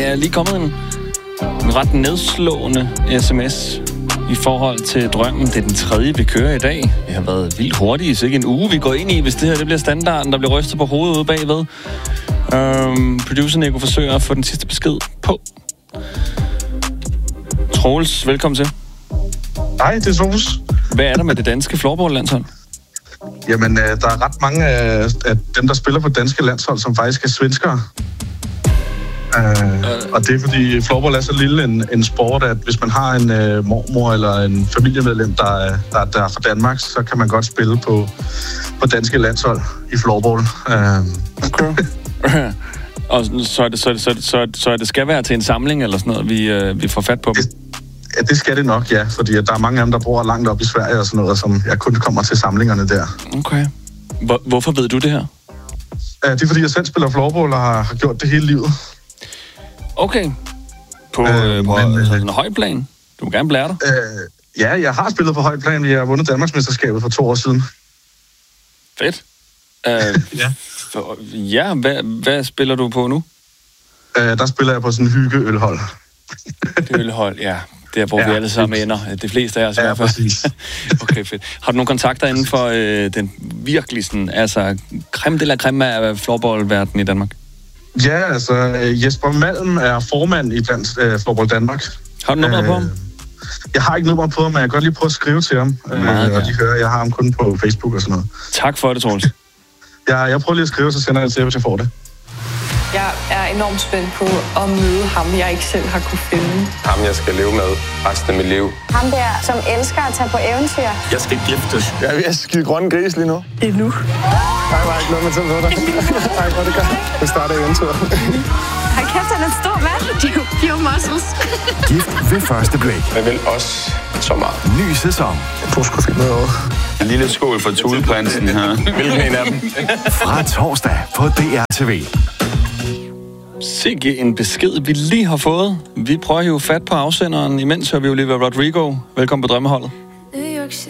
er lige kommet en ret nedslående sms i forhold til drømmen. Det er den 3. vi kører i dag. Vi har været vildt hurtige, så ikke en uge vi går ind i, hvis det her det bliver standarden, der bliver rystet på hovedet ude bagved. Producer Nico forsøger at få den sidste besked på. Troels, velkommen til. Hej, det er Troels. Hvad er der med det danske floorball-landshold? Jamen, der er ret mange af dem, der spiller på danske landshold, som faktisk er svenskere. Og det er fordi floorball er så lille en sport, at hvis man har en mormor eller en familiemedlem, der er fra Danmark, så kan man godt spille på danske landshold i floorball. Okay. Og så det skal være til en samling eller sådan noget, vi får fat på dem? Ja, det skal det nok, ja. Fordi der er mange af dem, der bor langt op i Sverige og sådan noget, som jeg kun kommer til samlingerne der. Okay. Hvorfor ved du det her? Det er fordi, jeg selv spiller floorball og har gjort det hele livet. Okay. På en høj plan? Du må gerne blære dig. Ja, jeg har spillet på høj plan. Vi har vundet Danmarksmesterskabet for 2 år siden. Fedt. Ja. Ja, hvad spiller du på nu? Der spiller jeg på sådan en hyggeølhold. Ølhold, ja. Der, hvor vi alle sammen ender. De fleste af os i hvert fald. Præcis. Okay, fedt. Har du nogle kontakter inden for den virkelig sådan, altså creme de la creme af floorball-verdenen i Danmark? Ja, altså Jesper Malm er formand i blandt Floorball Danmark. Har du nummeret på ham? Jeg har ikke nummeret på ham, men jeg kan godt lige prøve at skrive til ham. Og lige høre, jeg har ham kun på Facebook og sådan noget. Tak for det, Troels. Jeg prøver lige at skrive, så sender jeg til, hvis jeg får det. Jeg er enormt spændt på at møde ham, jeg ikke selv har kunne finde. Ham, jeg skal leve med resten af mit liv. Ham der, som elsker at tage på eventyr. Jeg skal giftes. Jeg er ved at skide grønne gris lige nu. Endnu. Nej, var ikke noget med til at dig. Nej, hvor det gør. Det starter eventyret. Hold kæft, han er en stor mand. Pure muscles. Gift ved første blik. Jeg vil også så meget. Ny sæson. Jeg tror sgu fint noget over. En lille skål for Thuleprinsen her. Hvilken en af dem? Fra torsdag på DR-TV. Sikke en besked, vi lige har fået. Vi prøver jo fat på afsenderen. Imens hører vi jo lige Rodrigo. Velkommen på Drømmeholdet.